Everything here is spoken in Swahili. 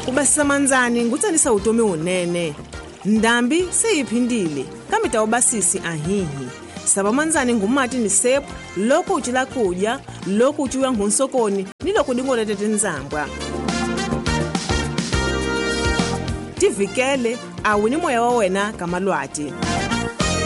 Kubasisa manzani ngutsanisa utomi unene. Ndambi seyiphindile kamita obasisi ahihi. Saba manzani ngumati ni sepu loko uchila kudya, loko uchiwa ngunsokoni niloko dingolete nzambwa. Tivikele awini moya wa wena kamalwati.